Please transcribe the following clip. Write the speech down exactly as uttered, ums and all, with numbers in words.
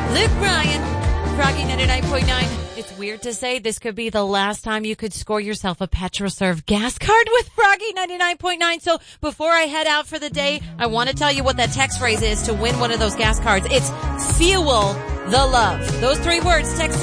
Luke Bryan, Froggy ninety-nine point nine. It's weird to say this could be the last time you could score yourself a PetroServe gas card with Froggy ninety-nine point nine. So before I head out for the day, I want to tell you what that text phrase is to win one of those gas cards. It's fuel the love. Those three words, text